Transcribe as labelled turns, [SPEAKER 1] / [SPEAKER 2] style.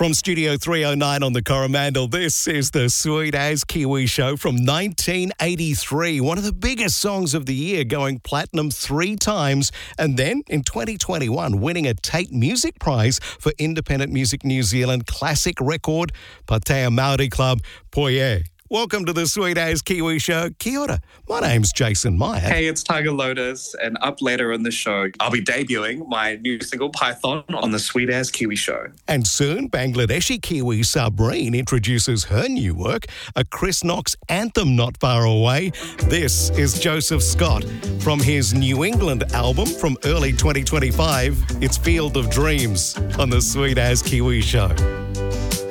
[SPEAKER 1] From Studio 309 on the Coromandel, this is the Sweet As Kiwi Show from 1983. One of the biggest songs of the year, going platinum 3 times. And then in 2021, winning a Tate Music Prize for Independent Music New Zealand classic record, Patea Maori Club, Poye. Welcome to the Sweet As Kiwi Show. Kia ora. My name's Jason Meyer.
[SPEAKER 2] Hey, it's Tiger Lotus, and up later in the show, I'll be debuting my new single, Python, on the Sweet As Kiwi Show.
[SPEAKER 1] And soon, Bangladeshi Kiwi Sabreen introduces her new work, a Chris Knox anthem not far away. This is Joseph Scott from his New England album from early 2025. It's Field of Dreams on the Sweet As Kiwi Show.